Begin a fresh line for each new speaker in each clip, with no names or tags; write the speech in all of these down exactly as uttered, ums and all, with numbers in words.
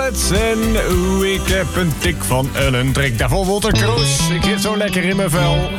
Pilots en oeh, ik heb een tik van Ellen. Trek daarvoor Walter Kroes. Ik zit zo lekker in mijn vel.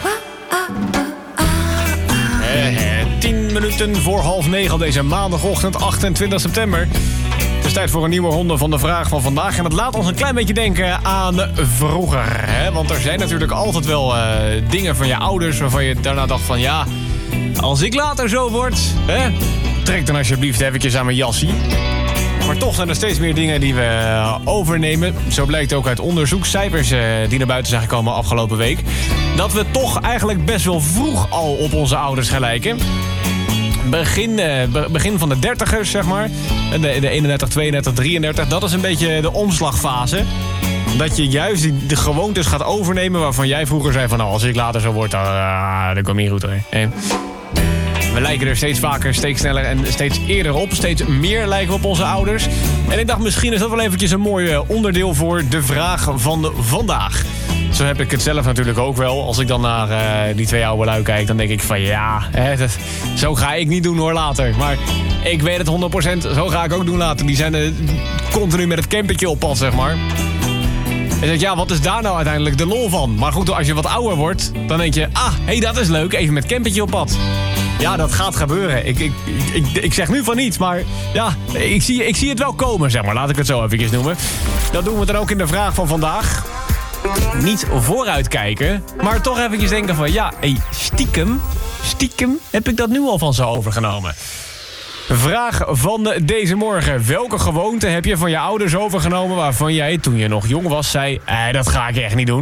Eh, tien minuten voor half negen op deze maandagochtend, achtentwintig september. Het is tijd voor een nieuwe ronde van de vraag van vandaag. En dat laat ons een klein beetje denken aan vroeger. Hè? Want er zijn natuurlijk altijd wel uh, dingen van je ouders waarvan je daarna dacht van ja, als ik later zo word, hè, trek dan alsjeblieft eventjes aan mijn jassie. Maar toch zijn er steeds meer dingen die we overnemen. Zo blijkt ook uit onderzoekscijfers uh, die naar buiten zijn gekomen afgelopen week. Dat we toch eigenlijk best wel vroeg al op onze ouders gaan lijken. Begin, uh, begin van de dertigers, zeg maar. De, de eenendertig, tweeëndertig, drieëndertig. Dat is een beetje de omslagfase. Dat je juist die, de gewoontes gaat overnemen waarvan jij vroeger zei van nou, als ik later zo word, dan, uh, dan kom je niet goed. Hè. En we lijken er steeds vaker, steeds sneller en steeds eerder op. Steeds meer lijken we op onze ouders. En ik dacht, misschien is dat wel eventjes een mooi onderdeel voor de vraag van vandaag. Zo heb ik het zelf natuurlijk ook wel. Als ik dan naar uh, die twee oude lui kijk, dan denk ik van ja, hè, dat, zo ga ik niet doen hoor later. Maar ik weet het honderd procent, zo ga ik ook doen later. Die zijn uh, continu met het campertje op pad, zeg maar. En zeg ja, wat is daar nou uiteindelijk de lol van? Maar goed, als je wat ouder wordt, dan denk je ah, hé, hey, dat is leuk, even met campertje op pad. Ja, dat gaat gebeuren. Ik, ik, ik, ik zeg nu van niets, maar ja, ik zie, ik zie het wel komen, zeg maar. Laat ik het zo even noemen. Dat doen we dan ook in de vraag van vandaag. Niet vooruitkijken, maar toch eventjes denken van ja, hey, stiekem, stiekem heb ik dat nu al van ze overgenomen. Vraag van deze morgen. Welke gewoonte heb je van je ouders overgenomen waarvan jij toen je nog jong was zei, eh, dat ga ik echt niet doen?